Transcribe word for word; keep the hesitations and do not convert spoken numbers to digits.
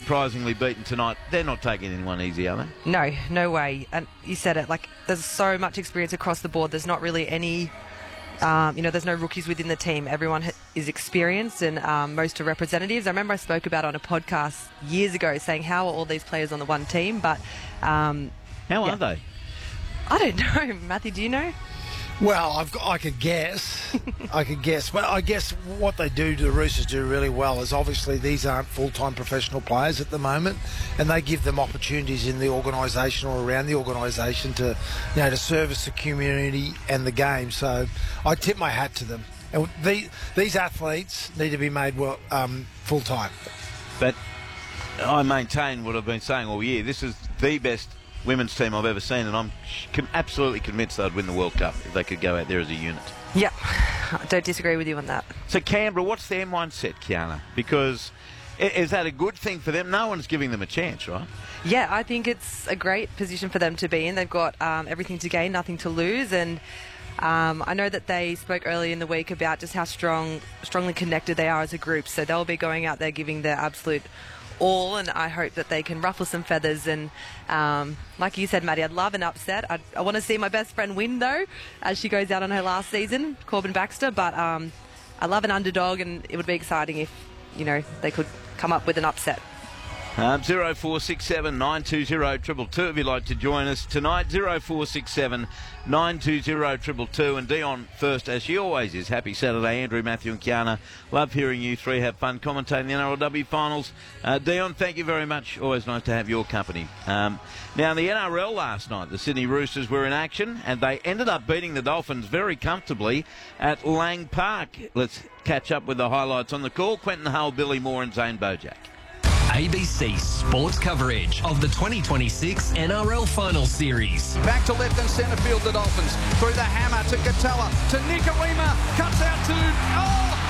surprisingly beaten tonight. They're not taking anyone easy, are they? No, no way. And you said it, like, there's so much experience across the board. There's not really any, um, you know, there's no rookies within the team. Everyone ha- is experienced, and um, most are representatives. I remember I spoke about it on a podcast years ago saying, how are all these players on the one team? But um, How yeah. are they? I don't know. Matthew, do you know? Well, I've got, I could guess. I could guess. But I guess what they do, the Roosters do really well, is obviously these aren't full-time professional players at the moment, and they give them opportunities in the organisation or around the organisation to, you know, to service the community and the game. So I tip my hat to them. And the, these athletes need to be made well, um, full-time. But I maintain what I've been saying all year. This is the best women's team I've ever seen, and I'm con- absolutely convinced they'd win the World Cup if they could go out there as a unit. Yeah, I don't disagree with you on that. So Canberra, what's their mindset, Kiana? Because i- is that a good thing for them? No one's giving them a chance, right? Yeah, I think it's a great position for them to be in. They've got um, everything to gain, nothing to lose, and um, I know that they spoke earlier in the week about just how strong, strongly connected they are as a group. So they'll be going out there giving their absolute all, and I hope that they can ruffle some feathers. And um, like you said, Maddie, I'd love an upset. I'd, I want to see my best friend win, though, as she goes out on her last season, Corbin Baxter. But um, I love an underdog, and it would be exciting if, you know, they could come up with an upset. Um, zero four six seven nine two zero two two two if you'd like to join us tonight. zero four six seven nine two zero two two two. And Dion first, as she always is. Happy Saturday, Andrew, Matthew and Kiana. Love hearing you three have fun commentating the N R L W finals. Uh, Dion, thank you very much. Always nice to have your company. Um, now, in the N R L last night, the Sydney Roosters were in action, and they ended up beating the Dolphins very comfortably at Lang Park. Let's catch up with the highlights on the call. Quentin Hull, Billy Moore and Zane Bojack. A B C Sports coverage of the twenty twenty-six N R L Final Series. Back to left and centre field, the Dolphins. Through the hammer to Katella, to Nicarima, cuts out to... Oh!